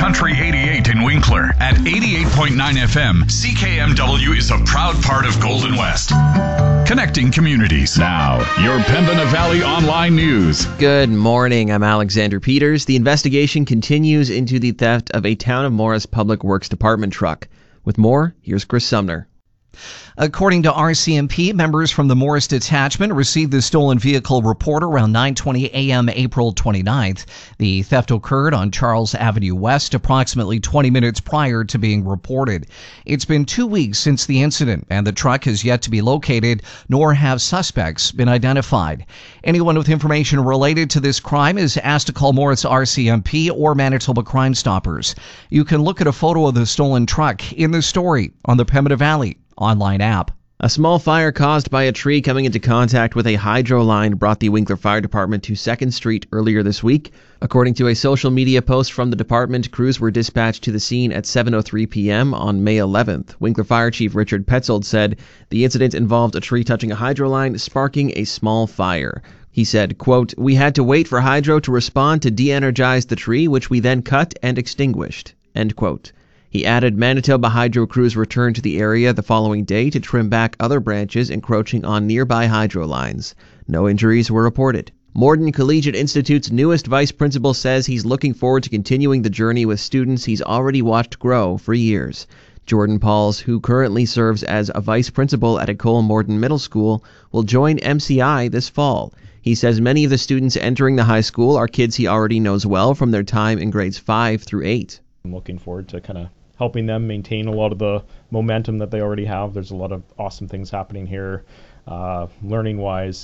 Country 88 in Winkler. At 88.9 FM, CKMW is a proud part of Golden West. Connecting communities. Now, your Pembina Valley Online News. Good morning. I'm Alexander Peters. The investigation continues into the theft of a Town of Morris Public Works Department truck. With more, here's Chris Sumner. According to RCMP, members from the Morris Detachment received the stolen vehicle report around 9:20 a.m. April 29th. The theft occurred on Charles Avenue West approximately 20 minutes prior to being reported. It's been 2 weeks since the incident, and the truck has yet to be located, nor have suspects been identified. Anyone with information related to this crime is asked to call Morris RCMP or Manitoba Crime Stoppers. You can look at a photo of the stolen truck in the story on the Pembina Valley online app. A small fire caused by a tree coming into contact with a hydro line brought the Winkler Fire Department to 2nd Street earlier this week. According to a social media post from the department, crews were dispatched to the scene at 7:03 p.m. on May 11th. Winkler Fire Chief Richard Petzold said the incident involved a tree touching a hydro line, sparking a small fire. He said, quote, "We had to wait for hydro to respond to de-energize the tree, which we then cut and extinguished," end quote. He added Manitoba Hydro crews returned to the area the following day to trim back other branches encroaching on nearby hydro lines. No injuries were reported. Morden Collegiate Institute's newest vice principal says he's looking forward to continuing the journey with students he's already watched grow for years. Jordan Pauls, who currently serves as a vice principal at Ecole Morden Middle School, will join MCI this fall. He says many of the students entering the high school are kids he already knows well from their time in grades 5 through 8. I'm looking forward to kind of helping them maintain a lot of the momentum that they already have. There's a lot of awesome things happening here, learning-wise.